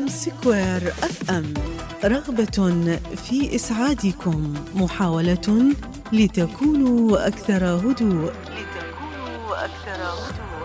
سكوير اف ام، رغبة في إسعادكم، محاولة لتكونوا أكثر هدوء.